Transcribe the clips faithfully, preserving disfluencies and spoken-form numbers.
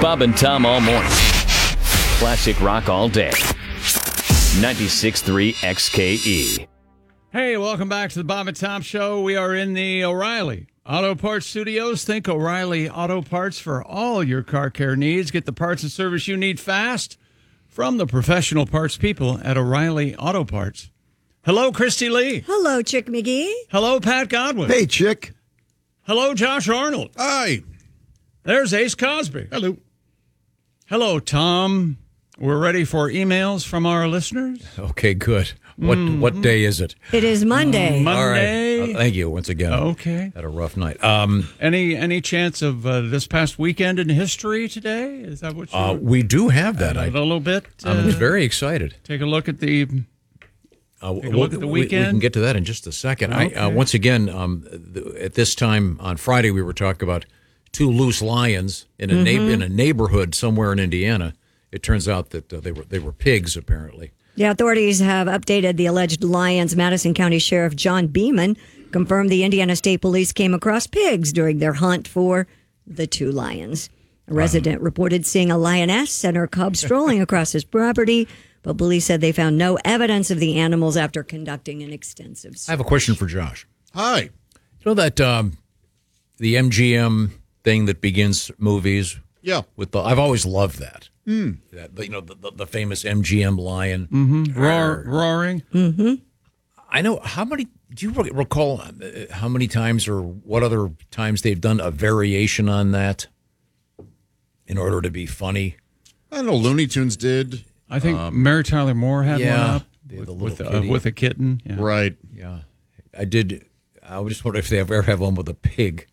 Bob and Tom all morning. Classic rock all day. ninety-six point three X K E. Hey, welcome back to the Bob and Tom Show. We are in the O'Reilly Auto Parts Studios. Think O'Reilly Auto Parts for all your car care needs. Get the parts and service you need fast from the professional parts people at O'Reilly Auto Parts. Hello, Christy Lee. Hello, Chick McGee. Hello, Pat Godwin. Hey, Chick. Hello, Josh Arnold. Hi. There's Ace Cosby. Hello. Hello, Tom. We're ready for emails from our listeners. Okay, good. What mm-hmm. what day is it? It is Monday. Monday. All right. Uh, thank you once again. Okay. Had a rough night. Um, any any chance of uh, this past weekend in history today? Is that what you? Uh, we do have that. Uh, I, a little bit. Uh, I'm very excited. Take a look at the. Uh, take a we'll, look at the we, weekend. we can get to that in just a second. Okay. I, uh, once again, um, the, at this time on Friday, we were talking about two loose lions in a mm-hmm. na- in a neighborhood somewhere in Indiana. It turns out that uh, they were they were pigs, apparently. Yeah, authorities have updated the alleged lions. Madison County Sheriff John Beeman confirmed the Indiana State Police came across pigs during their hunt for the two lions. A resident wow. reported seeing a lioness and her cub strolling across his property, but police said they found no evidence of the animals after conducting an extensive search. I have a question for Josh. Hi. You know that um, the M G M thing that begins movies? Yeah. With the I've always loved that. Mm. That, you know, the, the, the famous M G M lion. Mm-hmm. Roar, roaring. Mm-hmm. I know. How many, do you recall how many times or what other times they've done a variation on that in order to be funny? I don't know. Looney Tunes did. I think um, Mary Tyler Moore had yeah, one up the, with, the with, little uh, kitty. with a kitten. Yeah. Right. Yeah. I did. I was just wondering if they ever have one with a pig.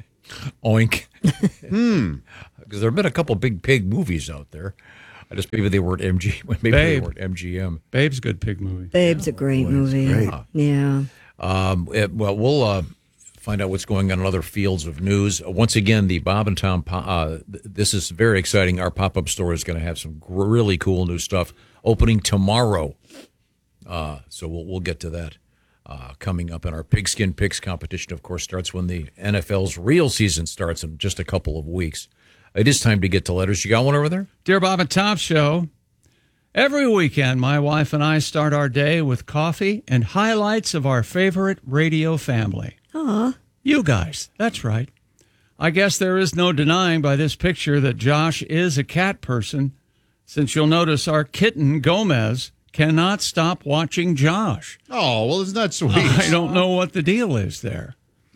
Oink. Hmm. Because there have been a couple big pig movies out there. I just maybe they weren't M G. Maybe Babe. they weren't M G M. Babe's a good pig movie. Babe's a great Boy, movie. great. Yeah. Um, it, well, we'll uh, find out what's going on in other fields of news. Uh, once again, the Bob and Tom. Uh, th- this is very exciting. Our pop-up store is going to have some gr- really cool new stuff opening tomorrow. Uh, so we'll we'll get to that. Uh, coming up in our Pigskin Picks competition, of course, starts when the N F L's real season starts in just a couple of weeks. It is time to get to letters. You got one over there? Dear Bob and Tom Show, every weekend my wife and I start our day with coffee and highlights of our favorite radio family. Aw. You guys, that's right. I guess there is no denying by this picture that Josh is a cat person, since you'll notice our kitten, Gomez, cannot stop watching Josh. Oh, well, isn't that sweet? I don't know what the deal is there.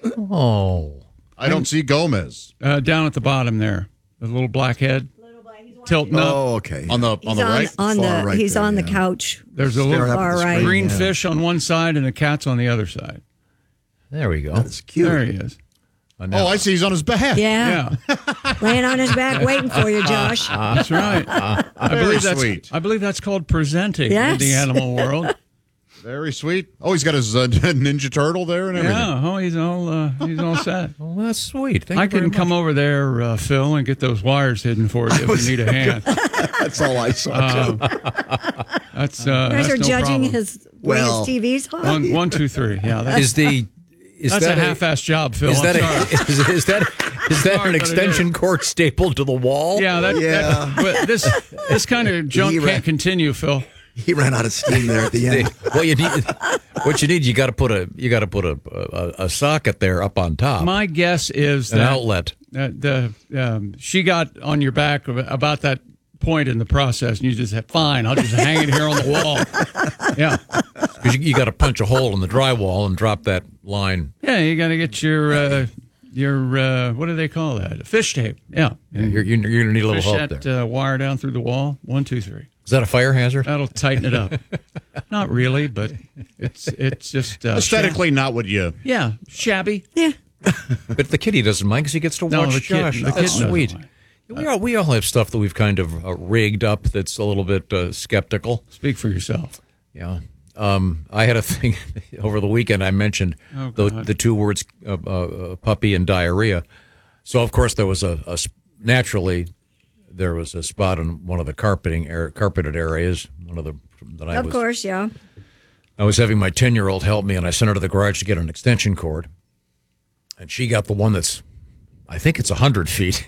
Oh. I don't see Gomez. Uh, down at the bottom there, the little black head. Tilting up. Oh, okay. On the on He's the on, right? on Far the right he's there, on the yeah. couch. There's a Staring little up at the Far right. screen, green yeah. fish on one side and the cat's on the other side. There we go. That's cute. There he is. Uh, now- Oh, I see. He's on his back. Yeah. Yeah, Laying on his back waiting for you, Josh. that's right. I Very believe that's sweet. I believe that's called presenting Yes. in the animal world. Very sweet. Oh, he's got his uh, Ninja Turtle there and everything. Yeah, oh, he's all uh, he's all set. Well, that's sweet. Thank I you very can much. come over there, uh, Phil, and get those wires hidden for you if you need a hand. That's all I saw, too. Uh, that's uh, You guys that's are no judging problem. his way Well, his T V's hot. One, one, two, three. Yeah, that's, Is the is that's that a half-assed job, Phil. Is I'm that, sorry. a, is, is that is that Sorry, an but it extension cord stapled to the wall? Yeah, that, Yeah. that but this this kind of junk He can't ran- continue, Phil. He ran out of steam there at the end. Well, you need what you need. You got to put a you got to put a, a a socket there up on top. My guess is an that outlet. uh, the um, she got on your back about that point in the process, and you just said, "Fine, I'll just hang it here on the wall." Yeah, Because you, you got to punch a hole in the drywall and drop that line. yeah. You got to get your uh, your uh, what do they call that? A fish tape. Yeah, You're, you're, you're going to need a little fish help that there. uh, wire down through the wall. One, two, three. Is that a fire hazard? That'll tighten it up. Not really, but it's it's just uh, Aesthetically, not what you... shabby. Yeah, shabby. Yeah. But the kitty doesn't mind because he gets to No, watch the kitten- Josh. the That's kitten doesn't sweet. mind. We all, we all have stuff that we've kind of uh, rigged up that's a little bit uh, skeptical. Speak for yourself. Yeah. Um, I had a thing over the weekend. I mentioned Oh, the, God. the two words uh, uh, puppy and diarrhea. So, of course, there was a, a s- naturally there was a spot in one of the carpeting air, carpeted areas. One of the that I Of was course, yeah. I was having my ten-year-old help me, and I sent her to the garage to get an extension cord. And she got the one that's I think it's one hundred feet.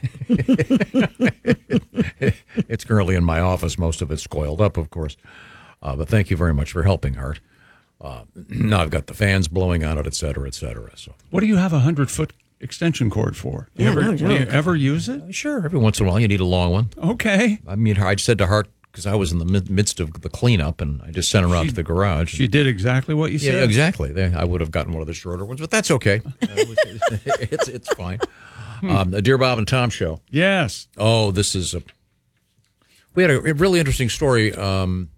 It's currently in my office. Most of it's coiled up, of course. Uh, but thank you very much for helping, Hart. Uh, now I've got the fans blowing on it, et cetera, et cetera. So, What do you have a hundred-foot extension cord for? You Yeah, ever, no do you joke. ever use it? sure, every once in a while you need a long one. Okay. I mean, I said to Hart, because I was in the mid- midst of the cleanup, and I just sent her out to the garage. She did exactly what you Yeah, said. exactly. They- I would have gotten one of the shorter ones, but that's okay. Uh, it's it's fine. Um, the Dear Bob and Tom show. Yes. Oh, this is a. We had a really interesting story. Um,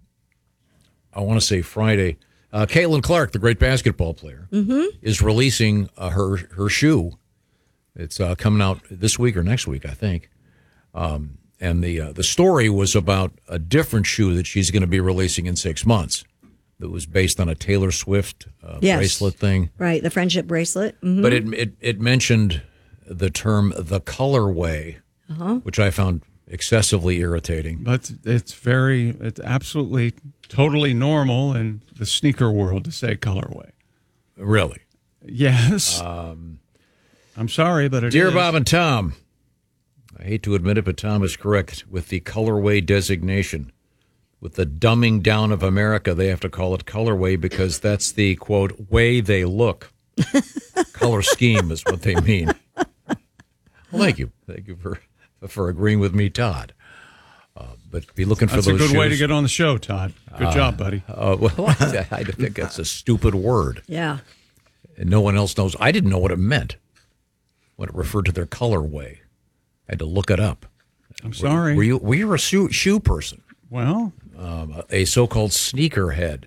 I want to say Friday. Uh, Caitlin Clark, the great basketball player, is releasing uh, her her shoe. It's uh, coming out this week or next week, I think. Um, and the uh, the story was about a different shoe that she's going to be releasing in six months. That was based on a Taylor Swift uh, Yes. bracelet thing. Right, the friendship bracelet. Mhm. But it, it it mentioned the term the colorway, which I found excessively irritating. But it's very, it's absolutely, totally normal in the sneaker world to say colorway. Really. Yes. I'm sorry, but it is. Dear Bob and Tom, I hate to admit it, but Tom is correct with the colorway designation. With the dumbing down of America, they have to call it colorway because that's the, quote, way they look. Color scheme is what they mean. Well, thank you. Thank you for for agreeing with me, Todd. Uh, but be looking for That's a those good way to shoes. get on the show, Todd. Good job, buddy. Uh, well, I, I think that's a stupid word. Yeah. And no one else knows. I didn't know what it meant when it referred to their colorway. I had to look it up. I'm sorry. Were you were you a shoe, shoe person? Well, Um, a so-called sneakerhead.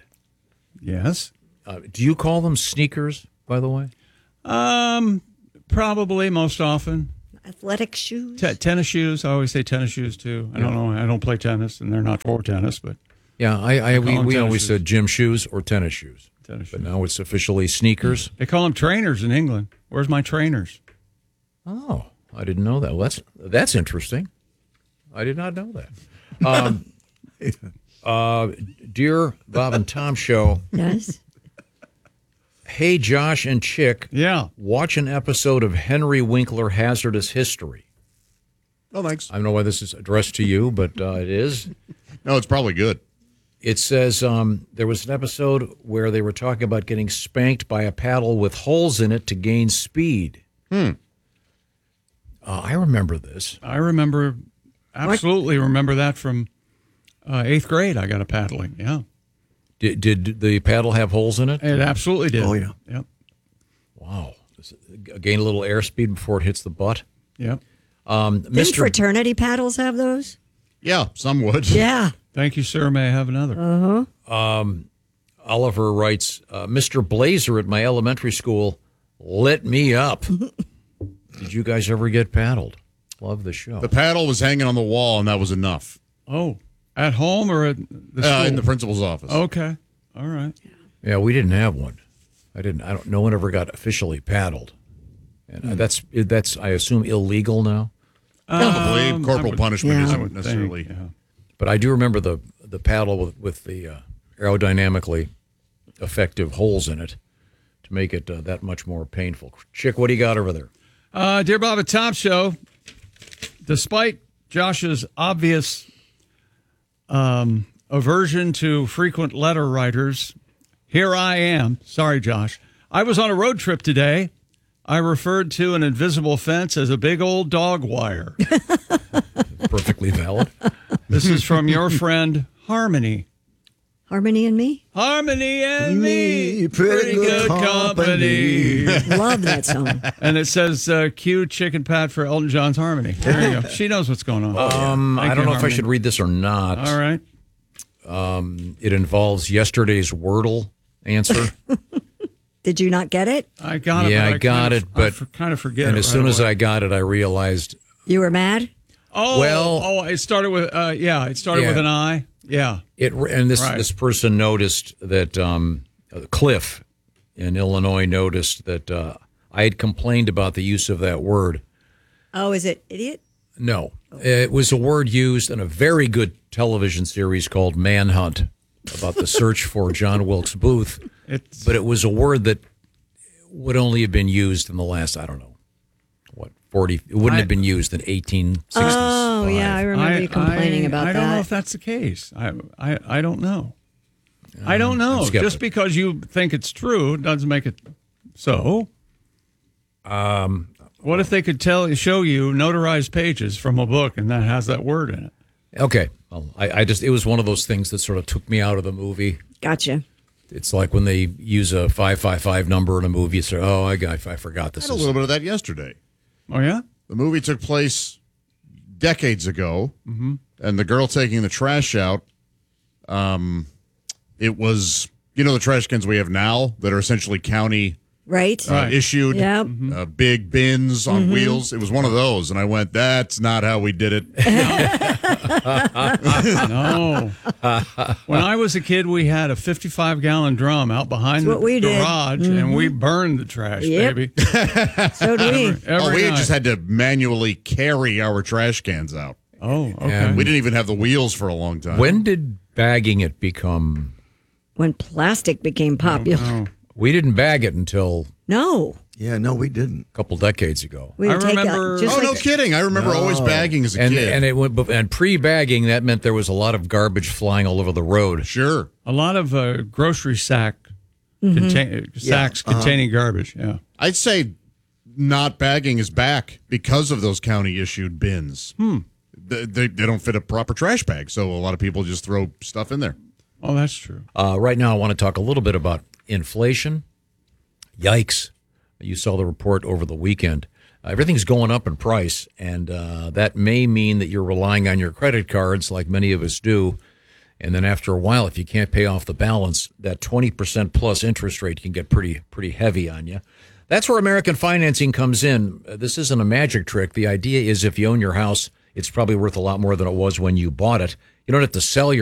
yes. Uh, do you call them sneakers, by the way? Um, probably most often. Athletic shoes. T- tennis shoes. I always say tennis shoes too. I don't know. I don't play tennis, and they're not for tennis, but Yeah, I, I we, call them we tennis always shoes. said gym shoes or tennis shoes. tennis But shoes. now it's officially sneakers. They call them trainers in England. Where's my trainers? Oh, I didn't know that. Well, that's that's interesting. I did not know that. Um, uh, dear Bob and Tom show, Yes. hey Josh and Chick, Yeah. watch an episode of Henry Winkler Hazardous History. Oh, thanks. I don't know why this is addressed to you, but uh, it is. No, it's probably good. It says um, there was an episode where they were talking about getting spanked by a paddle with holes in it to gain speed. Hmm. Uh, I remember this. I remember, absolutely remember that from uh, eighth grade. I got a paddling. Yeah. Did, did the paddle have holes in it? It absolutely did. Oh, yeah. Yep. Wow. Does it gain a little airspeed before it hits the butt? Yep. Um, Didn't Mister fraternity paddles have those? Yeah, some would. Yeah. Thank you, sir. May I have another? Uh-huh. Oliver writes, uh, Mister Blazer at my elementary school lit me up. Did you guys ever get paddled? Love the show. The paddle was hanging on the wall, and that was enough. Oh, at home or at the school? Uh, in the principal's office. Okay. All right. Yeah, we didn't have one. I didn't. I don't. No one ever got officially paddled, and uh, that's that's. I assume illegal now. Probably Um, I corporal would- punishment yeah. I isn't would necessarily. think, yeah. But I do remember the the paddle with with the uh, aerodynamically effective holes in it to make it uh, that much more painful. Chick, what do you got over there? Uh, Dear Bob and Tom show, despite Josh's obvious um, aversion to frequent letter writers, here I am. Sorry, Josh. I was on a road trip today. I referred to an invisible fence as a big old dog wire. Perfectly valid. This is from your friend Harmony. Harmony and Me. Harmony and me, Me, pretty good company. Love that song. And it says, uh, cue Chicken Pat for Elton John's Harmony. There you go. She knows what's going on. Um, Thank I don't you, know if I Harmony. should read this or not. All right. It involves yesterday's Wordle answer. Did you not get it? I got it. Yeah, but I I got kind it, of, I but- f- kind of forget and it as right soon as away. I got it, I realized, You were mad? Oh, Well- oh, it started with, uh, yeah, it started Yeah. with an I. Yeah. it, and this Right. this person noticed that um, uh, Cliff in Illinois noticed that uh, I had complained about the use of that word. Oh, is it idiot? No, it was a word used in a very good television series called Manhunt about the search for John Wilkes Booth. It's, But it was a word that would only have been used in the last, I don't know, what, forty. It wouldn't I- have been used in eighteen sixty-five. Oh, yeah, I remember you complaining I, about I that. don't know if that's the case. I I, I don't know. I don't know. I'm skeptic. Just because you think it's true doesn't make it so. Um, what if they could tell show you notarized pages from a book and that has that word in it? Okay. Well, I, I just it was one of those things that sort of took me out of the movie. Gotcha. It's like when they use a five five five number in a movie. It's like, oh, I, got- I forgot I this. had a is little bit of that yesterday. Oh yeah. The movie took place decades ago, Mm-hmm. and the girl taking the trash out, um, it was, you know, the trash cans we have now that are essentially county Right? uh, issued, Yep. uh, big bins on wheels. It was one of those, and I went, that's not how we did it. No. When I was a kid, we had a fifty-five gallon drum out behind That's the what we did. garage, and we burned the trash, Yep. baby. So do we. Every oh, we night. just had to manually carry our trash cans out. Oh, okay. And We didn't even have the wheels for a long time. When did bagging it become? When plastic became popular. Oh. We didn't bag it until No. Yeah, no, we didn't. a couple decades ago. We I would take remember- a, just Oh, no like, kidding. I remember always bagging as a And kid. and it went and pre-bagging that meant there was a lot of garbage flying all over the road. sure. A lot of uh, grocery sack contain- sacks containing garbage. Yeah. I'd say not bagging is back because of those county issued bins. Hmm. They, they, they don't fit a proper trash bag, so a lot of people just throw stuff in there. Oh, that's true. Uh, right now, I want to talk a little bit about inflation. Yikes. You saw the report over the weekend. Uh, everything's going up in price, and uh, that may mean that you're relying on your credit cards like many of us do. And then after a while, if you can't pay off the balance, that twenty percent plus interest rate can get pretty pretty heavy on you. That's where American Financing comes in. Uh, This isn't a magic trick. The idea is if you own your house, it's probably worth a lot more than it was when you bought it. You don't have to sell your